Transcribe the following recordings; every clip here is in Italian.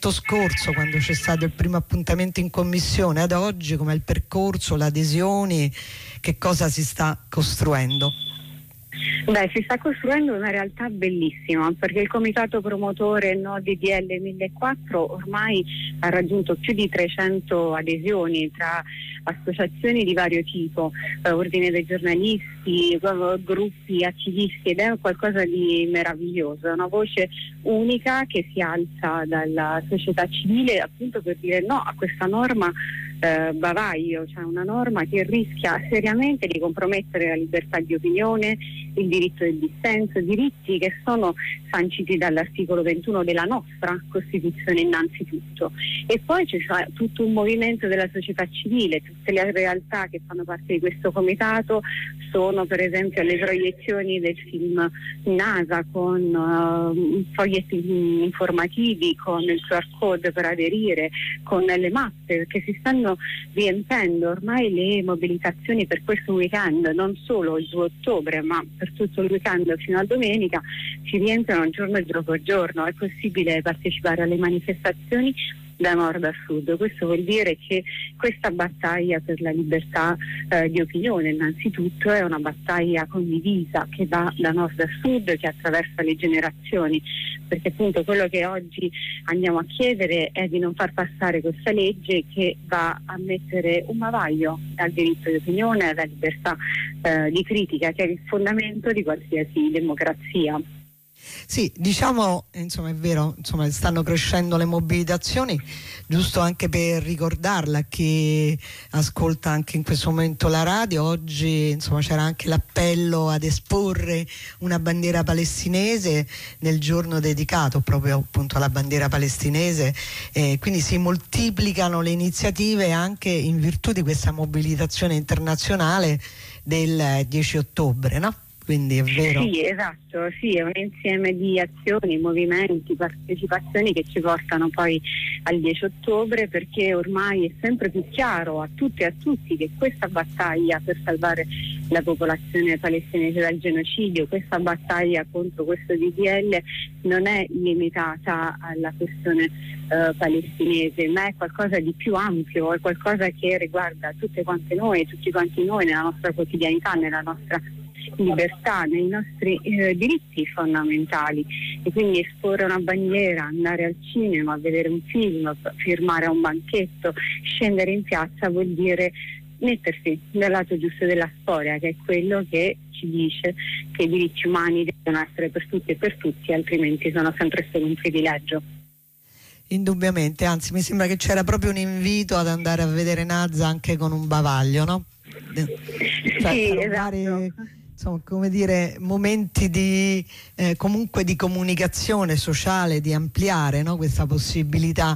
scorso, quando c'è stato il primo appuntamento in commissione, ad oggi, com'è il percorso, le adesioni, che cosa si sta costruendo? Beh, si sta costruendo una realtà bellissima, perché il comitato promotore No DDL 1004 ormai ha raggiunto più di 300 adesioni tra associazioni di vario tipo, ordine dei giornalisti, gruppi attivisti, ed è qualcosa di meraviglioso, è una voce unica che si alza dalla società civile appunto per dire no a questa norma bavaglio, cioè una norma che rischia seriamente di compromettere la libertà di opinione, il diritto del dissenso, diritti che sono sanciti dall'articolo 21 della nostra Costituzione innanzitutto. E poi c'è tutto un movimento della società civile, tutte le realtà che fanno parte di questo comitato sono per esempio alle proiezioni del film NASA con foglietti informativi, con il QR code per aderire, con le mappe che si stanno riempendo. Ormai le mobilitazioni per questo weekend, non solo il 2 ottobre ma per tutto il weekend fino a domenica, si riempiono giorno dopo giorno. È possibile partecipare alle manifestazioni da nord a sud. Questo vuol dire che questa battaglia per la libertà di opinione innanzitutto è una battaglia condivisa che va da nord a sud, che attraversa le generazioni, perché appunto quello che oggi andiamo a chiedere è di non far passare questa legge che va a mettere un bavaglio al diritto di opinione, alla libertà di critica, che è il fondamento di qualsiasi democrazia. Sì, diciamo, insomma è vero, insomma stanno crescendo le mobilitazioni, giusto anche per ricordarla chi ascolta anche in questo momento la radio. Oggi insomma c'era anche l'appello ad esporre una bandiera palestinese nel giorno dedicato proprio appunto alla bandiera palestinese, quindi si moltiplicano le iniziative anche in virtù di questa mobilitazione internazionale del 10 ottobre, no? Quindi è vero. Sì, esatto, sì, è un insieme di azioni, movimenti, partecipazioni che ci portano poi al 10 ottobre, perché ormai è sempre più chiaro a tutte e a tutti che questa battaglia per salvare la popolazione palestinese dal genocidio, questa battaglia contro questo DDL non è limitata alla questione palestinese, ma è qualcosa di più ampio, è qualcosa che riguarda tutte quante noi, tutti quanti noi nella nostra quotidianità, nella nostra libertà, nei nostri diritti fondamentali. E quindi esporre una bandiera, andare al cinema, vedere un film, firmare a un banchetto, scendere in piazza vuol dire mettersi dal lato giusto della storia, che è quello che ci dice che i diritti umani devono essere per tutti e per tutti, altrimenti sono sempre solo un privilegio. Indubbiamente, anzi mi sembra che c'era proprio un invito ad andare a vedere Nazza anche con un bavaglio, no? Cioè, sì, esatto. Insomma, come dire, momenti di comunque di comunicazione sociale, di ampliare, no, questa possibilità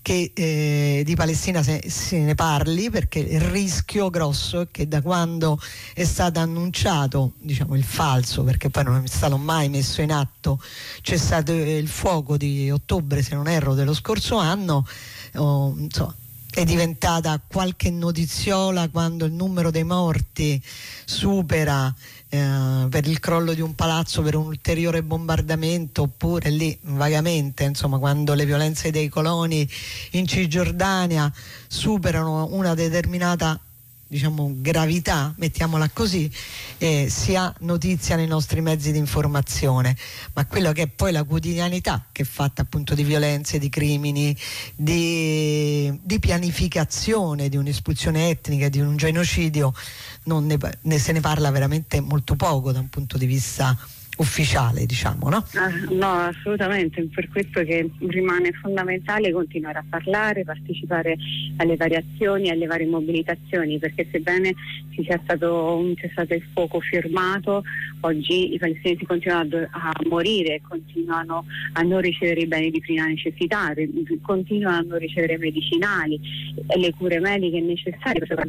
che di Palestina se ne parli, perché il rischio grosso è che da quando è stato annunciato, diciamo il falso, perché poi non è stato mai messo in atto, c'è stato il fuoco di ottobre, se non erro, dello scorso anno, insomma, è diventata qualche notiziola quando il numero dei morti supera per il crollo di un palazzo, per un ulteriore bombardamento, oppure lì vagamente, insomma, quando le violenze dei coloni in Cisgiordania superano una determinata, diciamo, gravità, mettiamola così, si ha notizia nei nostri mezzi di informazione. Ma quello che è poi la quotidianità, che è fatta appunto di violenze, di crimini, di pianificazione di un'espulsione etnica, di un genocidio, se ne parla veramente molto poco da un punto di vista ufficiale, diciamo, no? No, assolutamente, per questo che rimane fondamentale continuare a parlare, partecipare alle variazioni, alle varie mobilitazioni, perché sebbene c'è stato il fuoco firmato, oggi i palestinesi continuano a morire, continuano a non ricevere i beni di prima necessità, continuano a non ricevere medicinali, le cure mediche necessarie per